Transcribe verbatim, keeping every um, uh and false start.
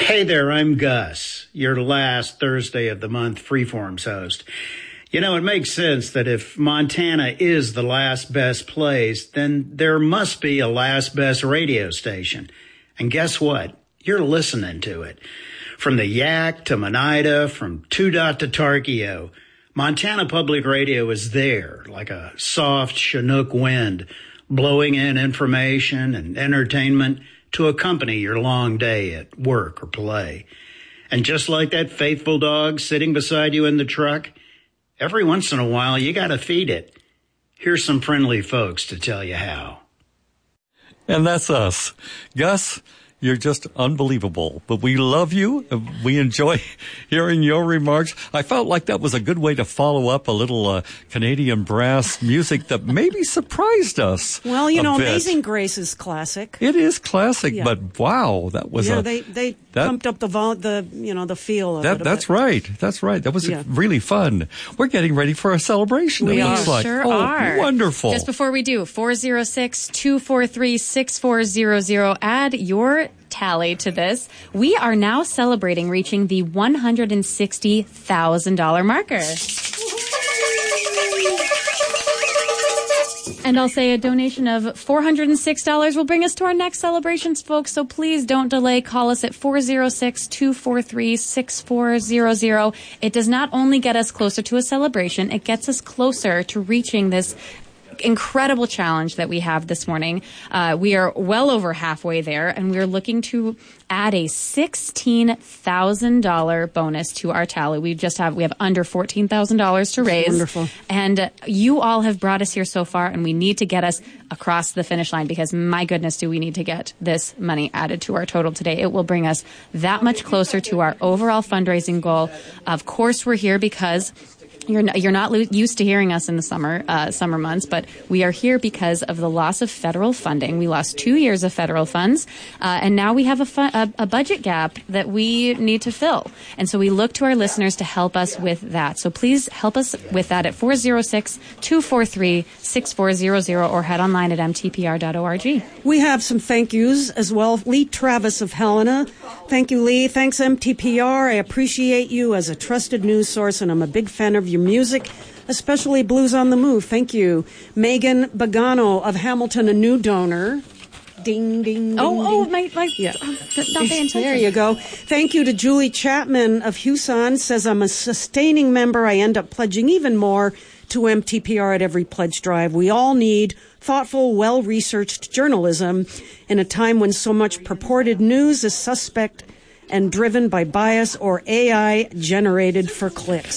Hey there, I'm Gus, your last Thursday of the month Freeforms host. You know, it makes sense that if Montana is the last best place, then there must be a last best radio station. And guess what? You're listening to it. From the Yak to Monida, from Two Dot to Tarkio, Montana Public Radio is there like a soft Chinook wind, blowing in information and entertainment to accompany your long day at work or play. And just like that faithful dog sitting beside you in the truck, every once in a while you gotta feed it. Here's some friendly folks to tell you how. And that's us. Gus, you're just unbelievable. But we love you. We enjoy hearing your remarks. I felt like that was a good way to follow up a little uh, Canadian brass music that maybe surprised us. Well, you know, bit. Amazing Grace is classic. It is classic, yeah. but wow, that was yeah, a... they they that, pumped up the vol- the you know the feel of that, it. That's bit. right. That's right. That was yeah. really fun. We're getting ready for a celebration. We it are. looks like. Sure oh, are. Wonderful. Just before we do, four oh six, two four three, six four zero zero. Add your tally to this. We are now celebrating reaching the one hundred sixty thousand dollars marker. And I'll say a donation of four hundred six dollars will bring us to our next celebrations, folks. So please don't delay. Call us at four oh six, two four three, six four zero zero. It does not only get us closer to a celebration, it gets us closer to reaching this incredible challenge that we have this morning. Uh, we are well over halfway there, and we're looking to add a sixteen thousand dollars bonus to our tally. We just have, we have under fourteen thousand dollars to raise. Wonderful. And uh, you all have brought us here so far, and we need to get us across the finish line because, my goodness, do we need to get this money added to our total today. It will bring us that much closer to our overall fundraising goal. Of course, we're here because You're not, you're not lo- used to hearing us in the summer uh, summer months, but we are here because of the loss of federal funding. We lost two years of federal funds, uh, and now we have a, fu- a, a budget gap that we need to fill. And so we look to our listeners to help us with that. So please help us with that at four oh six, two four three, six four zero zero or head online at m t p r dot org. We have some thank yous as well. Lee Travis of Helena. Thank you, Lee. Thanks, M T P R. I appreciate you as a trusted news source, and I'm a big fan of your music, especially Blues on the Move. Thank you. Megan Bagano of Hamilton, a new donor. Ding, ding, ding. Oh, ding. oh, my, my, yeah. uh, not paying attention. There you go. Thank you to Julie Chapman of Huson. Says, I'm a sustaining member. I end up pledging even more to M T P R at every pledge drive. We all need thoughtful, well-researched journalism in a time when so much purported news is suspect and driven by bias or A I generated for clicks.